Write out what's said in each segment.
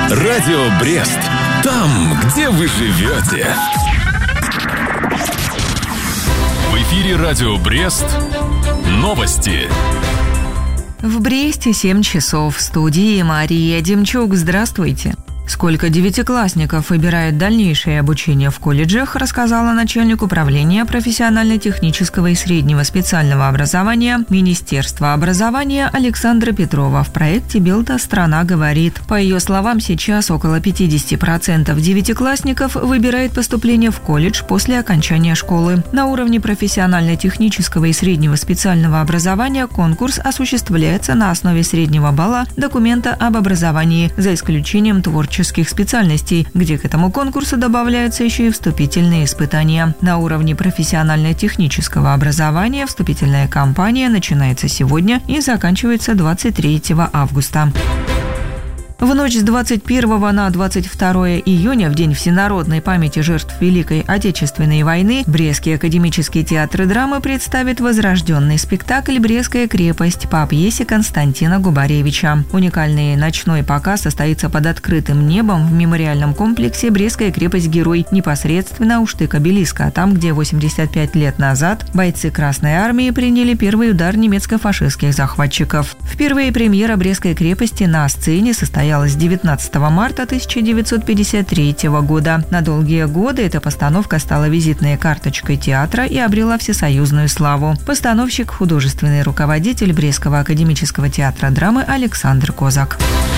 Радио Брест. Там, где вы живете. В эфире Радио Брест. Новости. В Бресте 7 часов. В студии Мария Демчук. Здравствуйте. Сколько девятиклассников выбирают дальнейшее обучение в колледжах, рассказала начальник управления профессионально-технического и среднего специального образования Министерства образования Александра Петрова в проекте «Белта. Страна говорит». По ее словам, сейчас около 50% девятиклассников выбирает поступление в колледж после окончания школы. На уровне профессионально-технического и среднего специального образования конкурс осуществляется на основе среднего балла документа об образовании, за исключением творческих специальностей, где к этому конкурсу добавляются еще и вступительные испытания. На уровне профессионально-технического образования вступительная кампания начинается сегодня и заканчивается 23 августа. В ночь с 21 на 22 июня, в День всенародной памяти жертв Великой Отечественной войны, Брестский академический театр драмы представит возрожденный спектакль «Брестская крепость» по пьесе Константина Губаревича. Уникальный ночной показ состоится под открытым небом в мемориальном комплексе «Брестская крепость-герой» непосредственно у штык-обелиска, там, где 85 лет назад бойцы Красной Армии приняли первый удар немецко-фашистских захватчиков. Впервые премьера «Брестской крепости» на сцене состоялась 19 марта 1953 года. На долгие годы эта постановка стала визитной карточкой театра и обрела всесоюзную славу. Постановщик, художественный руководитель Брестского академического театра драмы Александр Козак.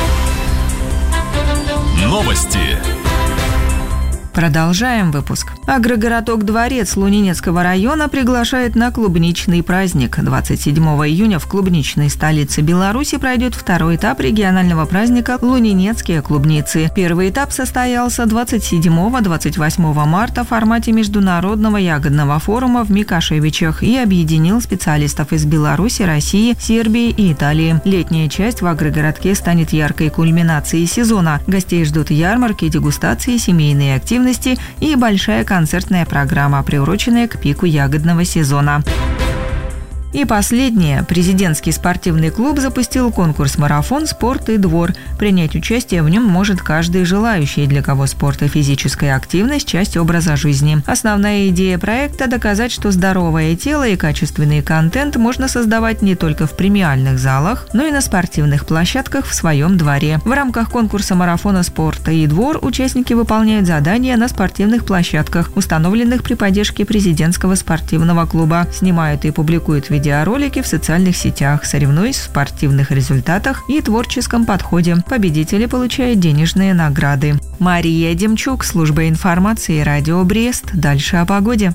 Новости. Продолжаем выпуск. Агрогородок «Дворец» Лунинецкого района приглашает на клубничный праздник. 27 июня в клубничной столице Беларуси пройдет второй этап регионального праздника «Лунинецкие клубницы». Первый этап состоялся 27-28 марта в формате международного ягодного форума в Микашевичах и объединил специалистов из Беларуси, России, Сербии и Италии. Летняя часть в агрогородке станет яркой кульминацией сезона. Гостей ждут ярмарки, дегустации, семейные активности и большая концертная программа, приуроченная к пику ягодного сезона. И последнее. Президентский спортивный клуб запустил конкурс «Марафон. Спорт и двор». Принять участие в нем может каждый желающий, для кого спорт и физическая активность – часть образа жизни. Основная идея проекта – доказать, что здоровое тело и качественный контент можно создавать не только в премиальных залах, но и на спортивных площадках в своем дворе. В рамках конкурса «Марафона. Спорта и двор» участники выполняют задания на спортивных площадках, установленных при поддержке президентского спортивного клуба, снимают и публикуют видеоролики в социальных сетях, соревнуясь в спортивных результатах и творческом подходе. Победители получают денежные награды. Мария Демчук, служба информации «Радио Брест». Дальше о погоде.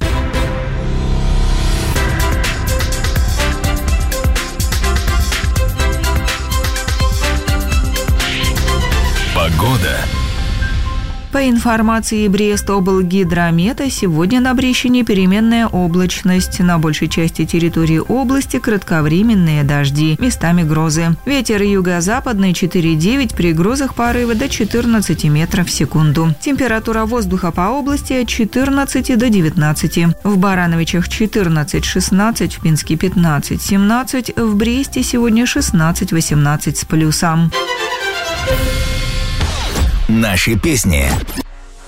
Погода. По информации Брест-облгидромета, сегодня на Брещине переменная облачность. На большей части территории области кратковременные дожди, местами грозы. Ветер юго-западный 4,9, при грозах порывы до 14 метров в секунду. Температура воздуха по области от 14 до 19. В Барановичах 14-16, в Пинске 15-17, в Бресте сегодня 16-18 с плюсом. Наши песни.